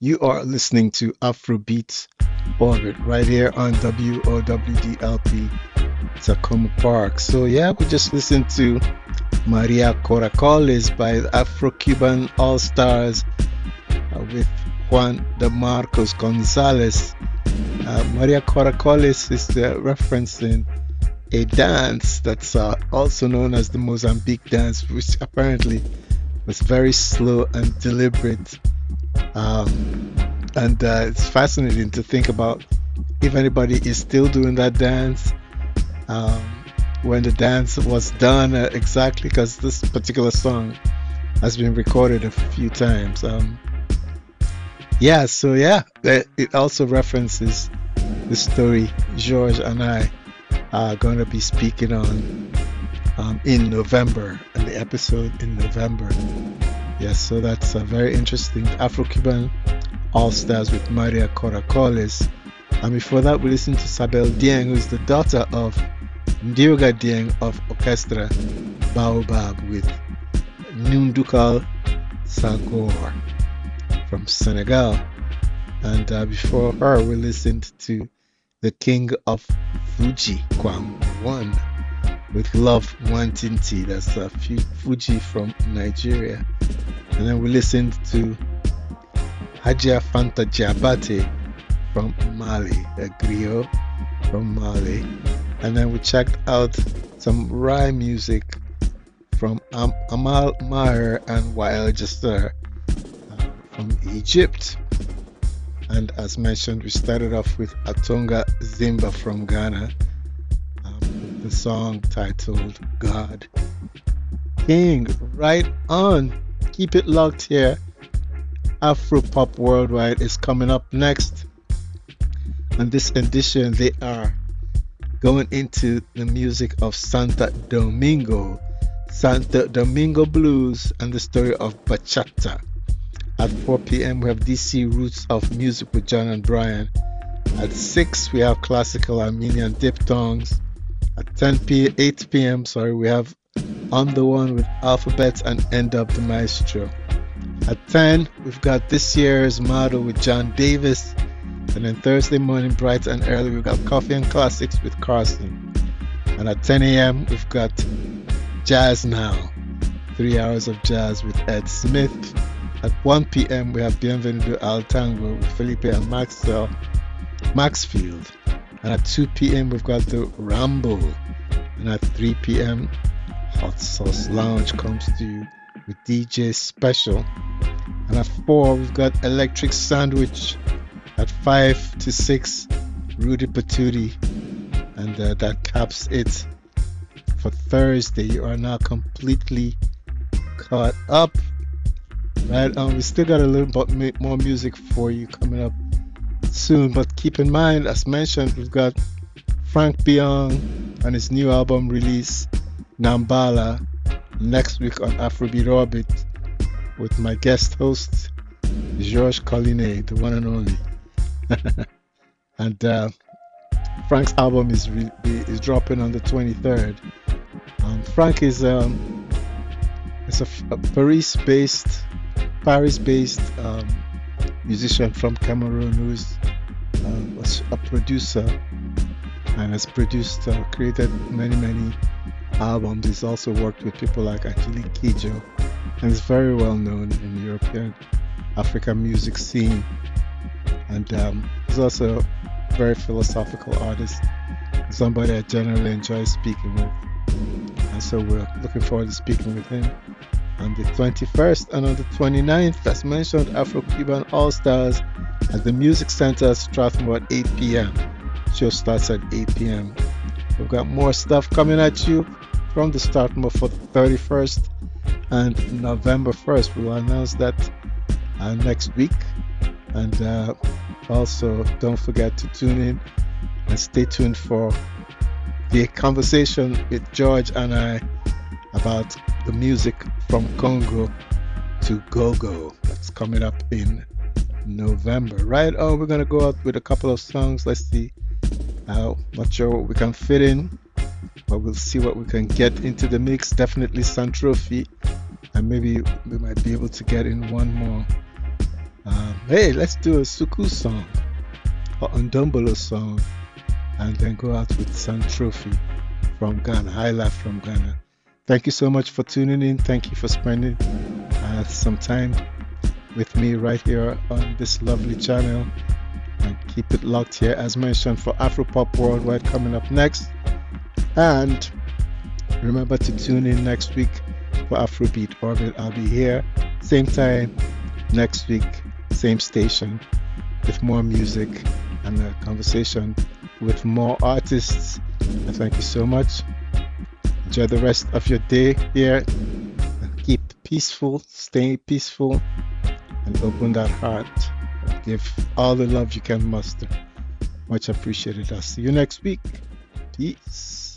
You are listening to Afrobeats Orbit right here on WOWDLP Tacoma Park. So, yeah, we just listened to Maria Coracoles by the Afro-Cuban All-Stars with Juan de Marcos Gonzalez. Maria Coracoles is referencing a dance that's also known as the Mozambique dance, which apparently was very slow and deliberate. And it's fascinating to think about if anybody is still doing that dance um, when the dance was done exactly, because this particular song has been recorded a few times. It also references the story George and I are going to be speaking on in November, in the episode in November. Yes, so that's very interesting. Afro-Cuban All-Stars with Maria Coracoles. And before that, we listened to Sabel Dieng, who is the daughter of Ndioga Dieng of Orchestra Baobab with Nundukal Sagor from Senegal. And before her, we listened to the King of Fuji, Kwam One, with Love Wantinti. That's Fuji from Nigeria. And then we listened to Hajia Fanta Diabate from Mali, a griot from Mali. And then we checked out some Rai music from Amal Maher and Wael Jasser from Egypt. And as mentioned, we started off with Atonga Zimba from Ghana, with the song titled God King. Right on. Keep it locked here. Afro Pop Worldwide is coming up next. On this edition, they are going into the music of Santo Domingo Blues, and the story of Bachata. At 4 p.m., we have DC Roots of Music with John and Brian. At 6, we have classical Armenian diphthongs. At 8 p.m., we have On the One with Alphabet and End Up the Maestro. At 10, we've got this year's model with John Davis. And then Thursday morning, bright and early, we've got Coffee and Classics with Carson. And at 10 a.m., we've got Jazz Now, 3 hours of jazz with Ed Smith. At 1 p.m., we have Bienvenido al Tango with Felipe and Maxfield. And at 2 p.m., we've got the Ramble. And at 3 p.m., Hot Sauce Lounge comes to you with DJ Special. And at 4, we've got Electric Sandwich. At 5 to 6, Rudy Patootie. And that caps it for Thursday. You are now completely caught up. Right, we still got a little bit more music for you coming up soon, but keep in mind, as mentioned, we've got Frank Bion and his new album release, Nambala, next week on Afrobeat Orbit with my guest host, Georges Collinet, the one and only. And Frank's album is dropping on the 23rd. Frank is a Paris-based musician from Cameroon who's a producer and has created many albums. He's also worked with people like Angelique Kidjo and is very well known in the European African music scene. And he's also a very philosophical artist, somebody I generally enjoy speaking with. And so we're looking forward to speaking with him on the 21st and on the 29th, as mentioned, Afro-Cuban All-Stars at the Music Center at Strathmore at 8 p.m. Show starts at 8 p.m. We've got more stuff coming at you from the Strathmore for the 31st and November 1st. We will announce that next week. And also, don't forget to tune in and stay tuned for the conversation with George and I about the music from Congo to Go-Go. That's coming up in November. Right on, we're going to go out with a couple of songs. Let's see. Not sure what we can fit in, but we'll see what we can get into the mix. Definitely Sun Trophy, and maybe we might be able to get in one more. Hey, let's do a Suku song or Ndombolo song and then go out with Sun Trophy from Ghana, High Life from Ghana. Thank you so much for tuning in. Thank you for spending some time with me right here on this lovely channel. And keep it locked here, as mentioned, for Afropop Worldwide coming up next. And remember to tune in next week for Afrobeat Orbit. I'll be here, same time next week, same station, with more music and a conversation with more artists. And thank you so much. Enjoy the rest of your day here. Keep peaceful, stay peaceful, and open that heart. Give all the love you can muster. Much appreciated. I'll see you next week. Peace.